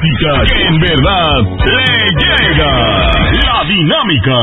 música que en verdad le llega. La Dinámica.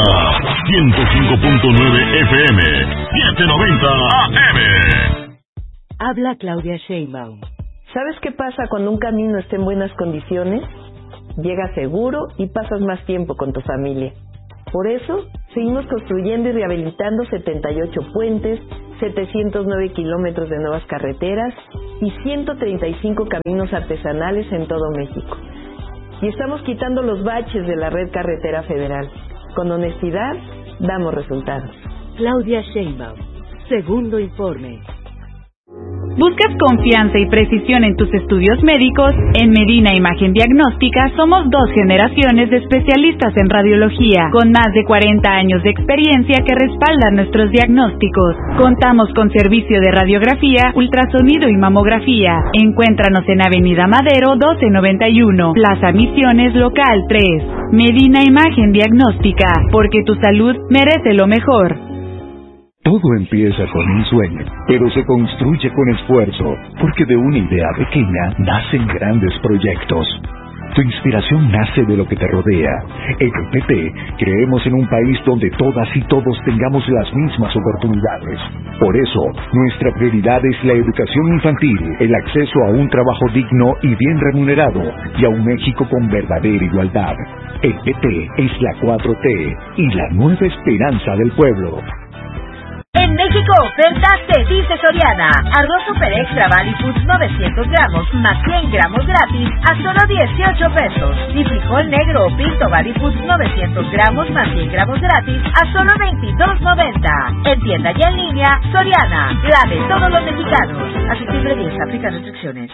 105.9 FM. 790 AM. Habla Claudia Sheinbaum. ¿Sabes qué pasa cuando un camino está en buenas condiciones? Llegas seguro y pasas más tiempo con tu familia. Por eso, seguimos construyendo y rehabilitando 78 puentes, 709 kilómetros de nuevas carreteras y 135 caminos artesanales en todo México. Y estamos quitando los baches de la red carretera federal. Con honestidad, damos resultados. Claudia Sheinbaum. Segundo informe. ¿Buscas confianza y precisión en tus estudios médicos? En Medina Imagen Diagnóstica somos 2 generaciones de especialistas en radiología, con más de 40 años de experiencia que respaldan nuestros diagnósticos. Contamos con servicio de radiografía, ultrasonido y mamografía. Encuéntranos en Avenida Madero 1291, Plaza Misiones, local 3. Medina Imagen Diagnóstica, porque tu salud merece lo mejor. Todo empieza con un sueño, pero se construye con esfuerzo, porque de una idea pequeña nacen grandes proyectos. Tu inspiración nace de lo que te rodea. En PT creemos en un país donde todas y todos tengamos las mismas oportunidades. Por eso, nuestra prioridad es la educación infantil, el acceso a un trabajo digno y bien remunerado, y a un México con verdadera igualdad. El PT es la 4T y la nueva esperanza del pueblo. En México, ofertas te dice Soriana. Arroz Super Extra Valley Foods 900 gramos más 100 gramos gratis a solo 18 pesos. Y frijol negro o pinto Valley Foods 900 gramos más 100 gramos gratis a solo 22.90. En tienda y en línea, Soriana, la de todos los mexicanos. A septiembre 10, aplica restricciones.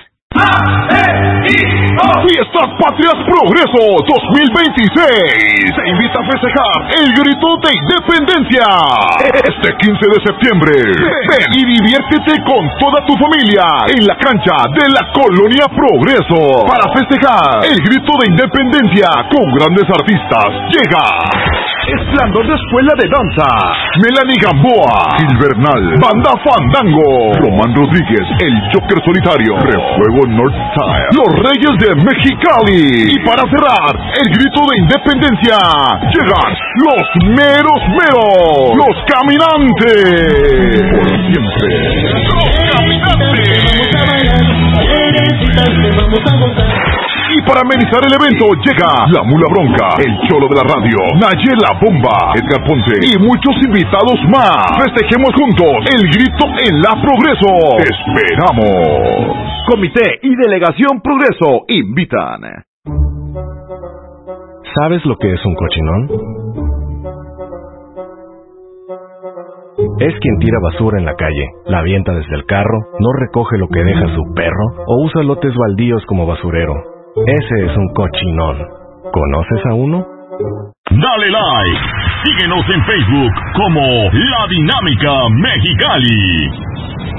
Fiestas Patrias Progreso 2026. Se invita a festejar el grito de independencia este 15 de septiembre. Ven y diviértete con toda tu familia en la cancha de la Colonia Progreso para festejar el grito de independencia con grandes artistas. Llega Esplendor de Escuela de Danza, Melanie Gamboa, Gil Bernal, Banda Fandango, Román Rodríguez, El Joker Solitario, Refuego Northside, Los Reyes de Mexicali. Y para cerrar, el grito de independencia, llegan los meros meros, los caminantes. Por siempre. Los caminantes. Y para amenizar el evento llega La Mula Bronca, El Cholo de la Radio, Nayela Bomba, Edgar Ponce y muchos invitados más. Festejemos juntos el grito en la Progreso. ¡Esperamos! Comité y Delegación Progreso invitan. ¿Sabes lo que es un cochinón? Es quien tira basura en la calle, la avienta desde el carro, no recoge lo que deja su perro o usa lotes baldíos como basurero. Ese es un cochinón. ¿Conoces a uno? Dale like. Síguenos en Facebook como La Dinámica Mexicali.